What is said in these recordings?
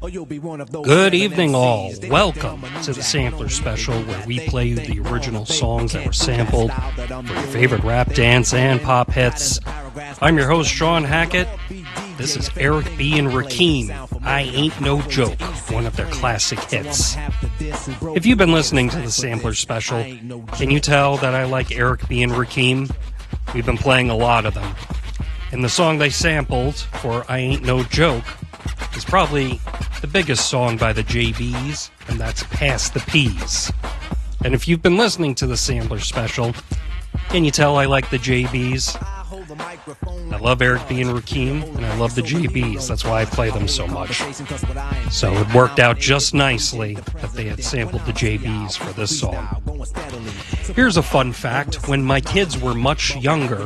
Good evening, all. Welcome to the Sampler Special, where we play you the original songs that were sampled for your favorite rap, dance, and pop hits. I'm your host, Sean Hackett. This is Eric B. and Rakim, I Ain't No Joke, one of their classic hits. If you've been listening to the Sampler Special, can you tell that I like Eric B. and Rakim? We've been playing a lot of them. And the song they sampled for I Ain't No Joke is probably the biggest song by the JBs, and that's Pass the Peas. And if you've been listening to the Sampler Special, can you tell I like the JBs? I love Eric B. and Rakim, and I love the JBs. That's why I play them so much. So it worked out just nicely that they had sampled the JBs for this song. Here's a fun fact. When my kids were much younger,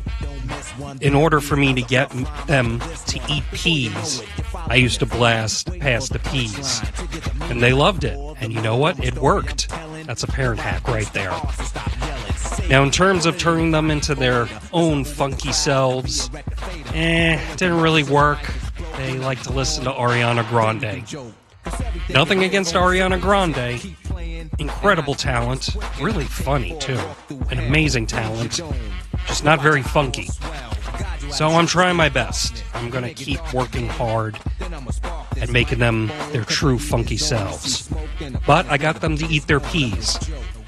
in order for me to get them to eat peas, I used to blast Pass the Peas. And they loved it. And you know what? It worked. That's a parent hack right there. Now, in terms of turning them into their own funky selves, it didn't really work. They like to listen to Ariana Grande. Nothing against Ariana Grande. Incredible talent. Really funny, too. An amazing talent. Just not very funky. So I'm trying my best. I'm going to keep working hard at making them their true funky selves. But I got them to eat their peas.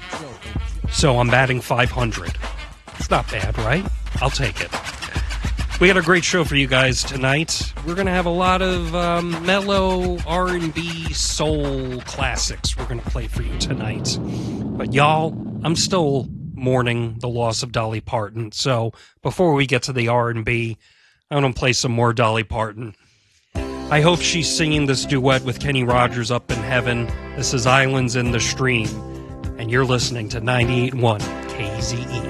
So I'm batting 500. It's not bad, right? I'll take it. We got a great show for you guys tonight. We're going to have a lot of mellow R&B soul classics we're going to play for you tonight. But y'all, I'm still mourning the loss of Dolly Parton. So before we get to the R&B, I'm going to play some more Dolly Parton. I hope she's singing this duet with Kenny Rogers up in heaven. This is Islands in the Stream, and you're listening to 98.1 KZE.